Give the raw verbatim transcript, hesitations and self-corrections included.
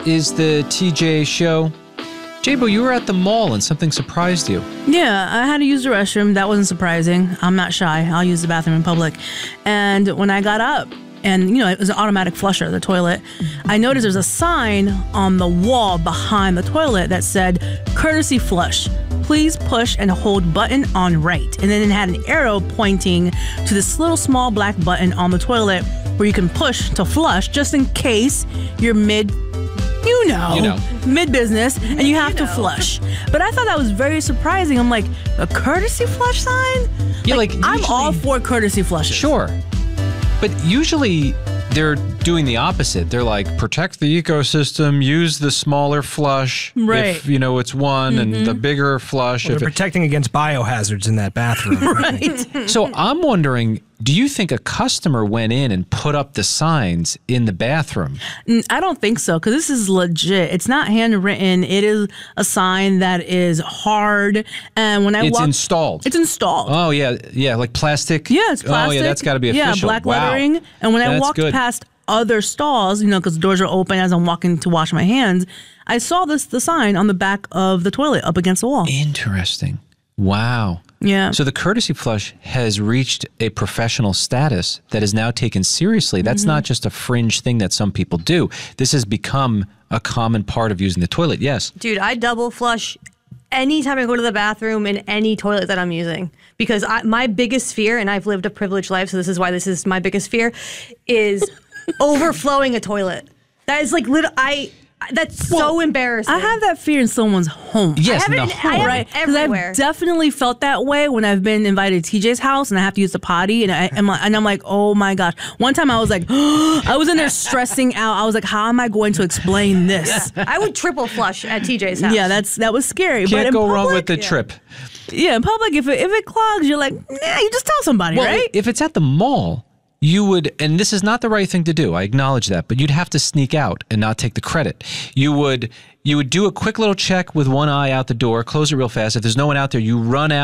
is the T J Show. J-Bo, you were at the mall and something surprised you. Yeah, I had to use the restroom. That wasn't surprising. I'm not shy. I'll use the bathroom in public. And when I got up, and, you know, it was an automatic flusher, the toilet, I noticed there's a sign on the wall behind the toilet that said, courtesy flush. Please push and hold button on right. And then it had an arrow pointing to this little small black button on the toilet where you can push to flush just in case you're mid, you know, you know. mid-business and you have you to know. flush. But I thought that was very surprising. I'm like, a courtesy flush sign? Yeah, like, I'm usually- all for courtesy flushes. Sure. But usually they're doing the opposite. They're like, protect the ecosystem, use the smaller flush Right. if, you know, it's one, Mm-hmm. and the bigger flush. Well, if they're it, protecting against biohazards in that bathroom. Right. so I'm wondering, do you think a customer went in and put up the signs in the bathroom? Mm, I don't think so, because this is legit. It's not handwritten. It is a sign that is hard. And when I It's walk, installed. it's installed. Oh, yeah. Yeah, like plastic? Yeah, it's plastic. Oh, yeah, that's got to be official. Yeah, black Wow. lettering. And when I That's walked good. past other stalls, you know, because doors are open as I'm walking to wash my hands, I saw this the sign on the back of the toilet up against the wall. Interesting. Wow. Yeah. So the courtesy flush has reached a professional status that is now taken seriously. That's Mm-hmm. not just a fringe thing that some people do. This has become a common part of using the toilet. Yes. Dude, I double flush anytime I go to the bathroom in any toilet that I'm using. Because I, my biggest fear, and I've lived a privileged life, so this is why this is my biggest fear, is overflowing a toilet. That is like, lit- I. That's so embarrassing. I have that fear in someone's home. Yes, have it no. in- I have it Right, because everywhere. I've definitely felt that way when I've been invited to T J's house and I have to use the potty, and I am like, and I'm like, oh my gosh. One time I was like, I was in there stressing out. I was like, how am I going to explain this? I would triple flush at T J's house. Yeah, that's that was scary. but Can't in go wrong with public- the yeah. trip. Yeah, in public, if it, if it clogs, you're like, nah, you just tell somebody, Well, right? if it's at the mall, you would, and this is not the right thing to do, I acknowledge that, but you'd have to sneak out and not take the credit. You would you would do a quick little check with one eye out the door, close it real fast. If there's no one out there, you run out.